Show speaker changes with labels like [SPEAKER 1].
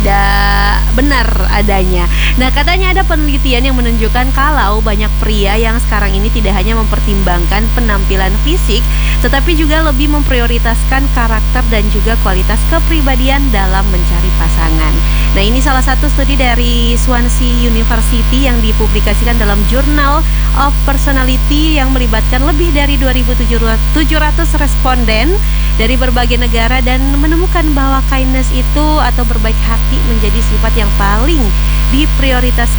[SPEAKER 1] tidak benar adanya. Nah, katanya ada penelitian yang menunjukkan kalau banyak pria yang sekarang ini tidak hanya mempertimbangkan penampilan fisik, tetapi juga lebih memprioritaskan karakter dan juga kualitas kepribadian dalam mencari pasangan. Nah, ini salah satu studi dari Swansea University yang dipublikasikan dalam Journal of Personality yang melibatkan lebih dari 2.700 responden dari berbagai negara dan menemukan bahwa kindness itu atau berbaik hati menjadi sifat yang paling diprioritaskan